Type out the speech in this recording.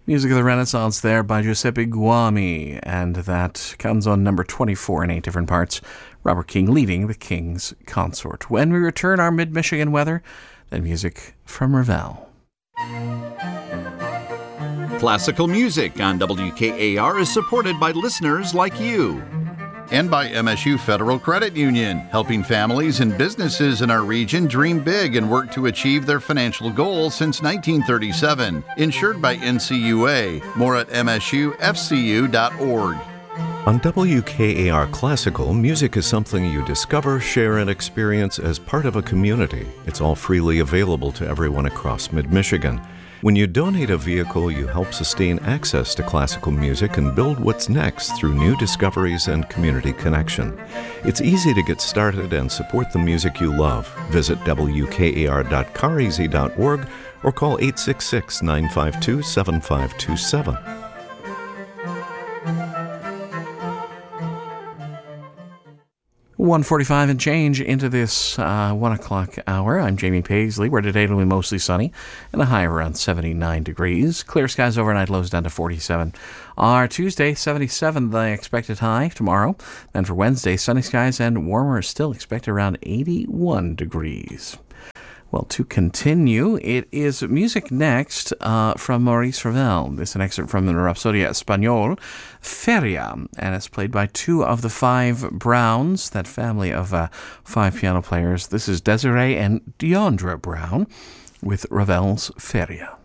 Music of the Renaissance there by Giuseppe Guami, and that comes on number 24 in 8 different parts. Robert King leading the King's Consort. When we return, our mid-Michigan weather, then music from Ravel. Classical music on WKAR is supported by listeners like you. And by MSU Federal Credit Union, helping families and businesses in our region dream big and work to achieve their financial goals since 1937. Insured by NCUA. More at msufcu.org. On WKAR Classical, music is something you discover, share, and experience as part of a community. It's all freely available to everyone across mid-Michigan. When you donate a vehicle, you help sustain access to classical music and build what's next through new discoveries and community connection. It's easy to get started and support the music you love. Visit wkar.careasy.org or call 866-952-7527. 1:45 and change into this 1 o'clock hour. I'm Jamie Paisley, where today it'll be mostly sunny and a high of around 79 degrees. Clear skies overnight, lows down to 47. Our Tuesday, 77 the expected high tomorrow. Then for Wednesday, sunny skies and warmer still expected around 81 degrees. Well, to continue, it is music next from Maurice Ravel. This is an excerpt from the Rhapsodia Español, Feria, and it's played by two of the five Browns, that family of five piano players. This is Desiree and Deandra Brown with Ravel's Feria.